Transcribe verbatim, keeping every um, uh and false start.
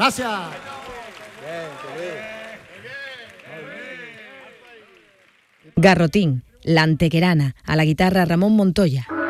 Gracias. Garrotín, La Antequerana, a la guitarra Ramón Montoya.